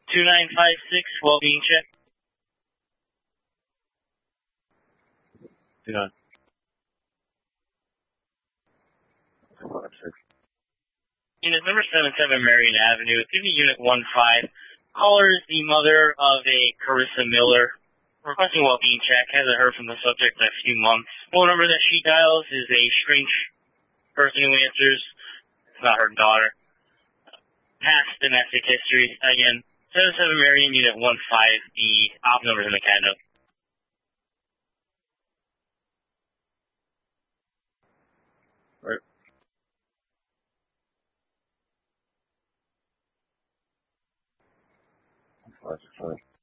2956, well-being check. Do not. Unit number 77 Marion Avenue, TV Unit 15. Caller is the mother of a Carissa Miller. Requesting well-being check. Hasn't heard from the subject in a few months. Phone number that she dials is a strange person who answers. It's not her daughter. Past domestic history. Again, 77 Marion, Unit 15. The op number is in the cat note. Right.